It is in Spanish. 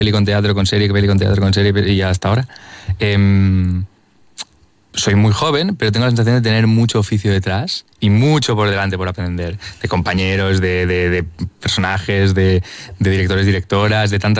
peli con teatro, con serie, peli con teatro, con serie, y hasta ahora. Soy muy joven, pero tengo la sensación de tener mucho oficio detrás y mucho por delante por aprender. De compañeros, de personajes, de directores, directoras, de tantas